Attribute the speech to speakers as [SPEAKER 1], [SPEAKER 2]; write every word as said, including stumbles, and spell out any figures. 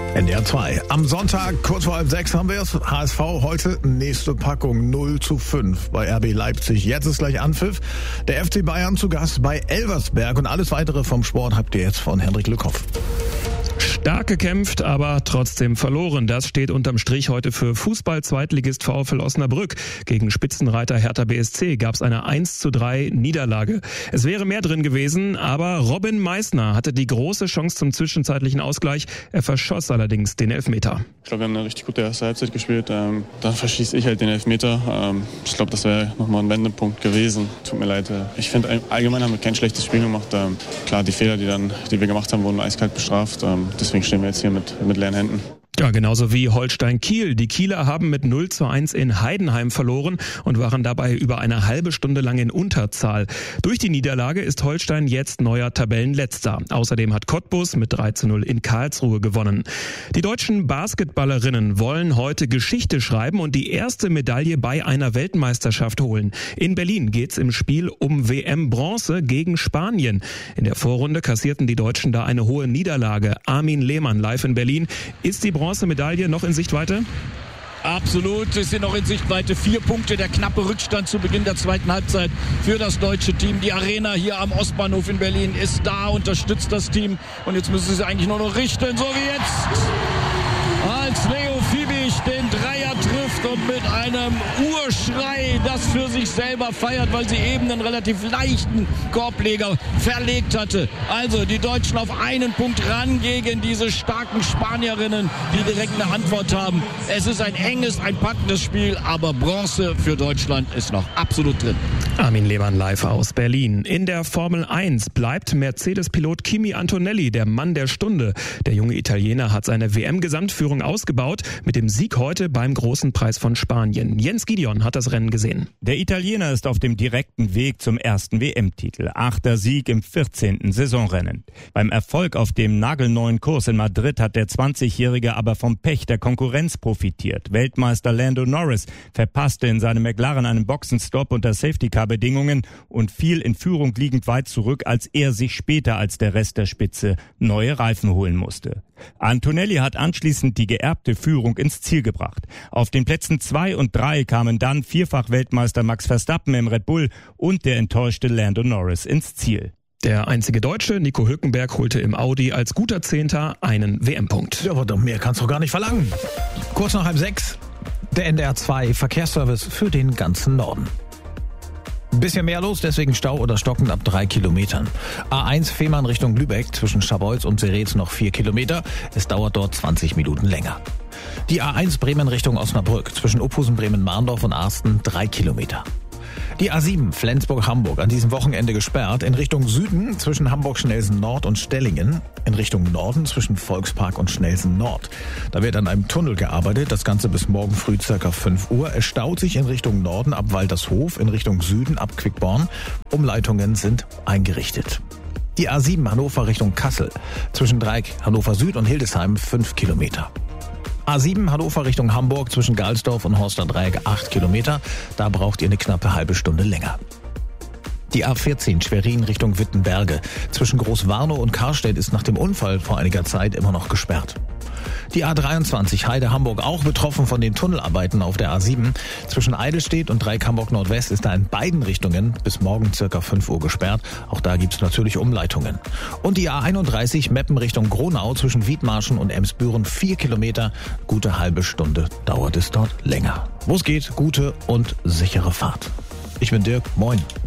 [SPEAKER 1] N D R zwei. Am Sonntag, kurz vor halb sechs haben wir es. H S V heute nächste Packung null zu fünf bei R B Leipzig. Jetzt ist gleich Anpfiff. Der F C Bayern zu Gast bei Elversberg. Und alles weitere vom Sport habt ihr jetzt von Henrik Lückhoff.
[SPEAKER 2] Stark gekämpft, aber trotzdem verloren. Das steht unterm Strich heute für Fußball-Zweitligist VfL Osnabrück. Gegen Spitzenreiter Hertha B S C gab es eine eins zu drei Niederlage. Es wäre mehr drin gewesen, aber Robin Meissner hatte die große Chance zum zwischenzeitlichen Ausgleich. Er verschoss allerdings den Elfmeter.
[SPEAKER 3] Ich glaube, wir haben eine richtig gute erste Halbzeit gespielt. Ähm, dann verschieße ich halt den Elfmeter. Ähm, ich glaube, das wäre nochmal ein Wendepunkt gewesen. Tut mir leid. Ich finde, allgemein haben wir kein schlechtes Spiel gemacht. Ähm, klar, die Fehler, die, dann, die wir gemacht haben, wurden eiskalt bestraft. Ähm, Deswegen stehen wir jetzt hier mit, mit leeren Händen.
[SPEAKER 2] Ja, genauso wie Holstein-Kiel. Die Kieler haben mit null zu eins in Heidenheim verloren und waren dabei über eine halbe Stunde lang in Unterzahl. Durch die Niederlage ist Holstein jetzt neuer Tabellenletzter. Außerdem hat Cottbus mit drei zu null in Karlsruhe gewonnen. Die deutschen Basketballerinnen wollen heute Geschichte schreiben und die erste Medaille bei einer Weltmeisterschaft holen. In Berlin geht's im Spiel um W M-Bronze gegen Spanien. In der Vorrunde kassierten die Deutschen da eine hohe Niederlage. Armin Lehmann live in Berlin. Ist die Bronzemedaille noch in Sichtweite?
[SPEAKER 4] Absolut, es sind noch in Sichtweite vier Punkte, der knappe Rückstand zu Beginn der zweiten Halbzeit für das deutsche Team. Die Arena hier am Ostbahnhof in Berlin ist da, unterstützt das Team und jetzt müssen sie es eigentlich nur noch richten, so wie jetzt, als Leo Fiebig den Dreier trifft und mit einem Urschrei das für sich selber feiert, weil sie eben einen relativ leichten Korbleger verlegt hatte. Also die Deutschen auf einen Punkt ran gegen diese starken Spanierinnen, die direkt eine Antwort haben. Es ist ein enges, ein packendes Spiel, aber Bronze für Deutschland ist noch absolut drin.
[SPEAKER 2] Armin Lehmann live aus Berlin. In der Formel eins bleibt Mercedes-Pilot Kimi Antonelli der Mann der Stunde. Der junge Italiener hat seine W M-Gesamtführung ausgebaut mit dem Sieg heute beim Großen Preis von Spanien. Jens Gideon hat das Rennen gesehen.
[SPEAKER 5] Der Italiener ist auf dem direkten Weg zum ersten W M-Titel. Achter Sieg im vierzehnten Saisonrennen. Beim Erfolg auf dem nagelneuen Kurs in Madrid hat der zwanzigjährige aber vom Pech der Konkurrenz profitiert. Weltmeister Lando Norris verpasste in seinem McLaren einen Boxenstopp unter Safety-Car-Bedingungen und fiel in Führung liegend weit zurück, als er sich später als der Rest der Spitze neue Reifen holen musste. Antonelli hat anschließend die geerbte Führung ins Ziel gebracht. Auf den Plätzen zwei und drei kamen dann Vierfach-Weltmeister Max Verstappen im Red Bull und der enttäuschte Lando Norris ins Ziel.
[SPEAKER 2] Der einzige Deutsche, Nico Hülkenberg, holte im Audi als guter Zehnter einen W M-Punkt.
[SPEAKER 1] Ja, aber doch mehr kannst du gar nicht verlangen. Kurz nach halb sechs, der N D R zwei Verkehrsservice für den ganzen Norden. Bisschen mehr los, deswegen Stau oder Stocken ab drei Kilometern. A eins Fehmarn Richtung Lübeck zwischen Scharbeutz und Seretz noch vier Kilometer. Es dauert dort zwanzig Minuten länger. Die A eins Bremen Richtung Osnabrück zwischen Uphusen, Bremen-Marndorf und Arsten drei Kilometer. Die A sieben Flensburg-Hamburg an diesem Wochenende gesperrt. In Richtung Süden zwischen Hamburg-Schnelsen-Nord und Stellingen. In Richtung Norden zwischen Volkspark und Schnelsen-Nord. Da wird an einem Tunnel gearbeitet. Das Ganze bis morgen früh ca. fünf Uhr. Es staut sich in Richtung Norden ab Waltershof, in Richtung Süden ab Quickborn. Umleitungen sind eingerichtet. Die A sieben Hannover Richtung Kassel. Zwischen Dreieck, Hannover Süd und Hildesheim fünf Kilometer. A sieben Hannover Richtung Hamburg zwischen Galsdorf und Horster Dreieck acht Kilometer. Da braucht ihr eine knappe halbe Stunde länger. Die A vierzehn Schwerin Richtung Wittenberge zwischen Großwarnow und Karstedt ist nach dem Unfall vor einiger Zeit immer noch gesperrt. Die A dreiundzwanzig Heide-Hamburg auch betroffen von den Tunnelarbeiten auf der A sieben. Zwischen Eidelstedt und Dreieck Hamburg Nordwest ist da in beiden Richtungen bis morgen circa fünf Uhr gesperrt. Auch da gibt's natürlich Umleitungen. Und die A einunddreißig Meppen Richtung Gronau zwischen Wiedmarschen und Emsbüren vier Kilometer. Gute halbe Stunde dauert es dort länger. Wo es geht, gute und sichere Fahrt. Ich bin Dirk, moin.